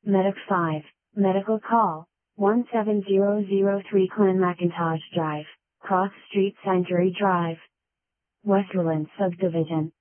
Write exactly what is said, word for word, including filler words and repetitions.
Medic five, medical call, one seven zero zero three Clanmacintosh Drive, Cross Street Sanctuary Drive, Westland Subdivision.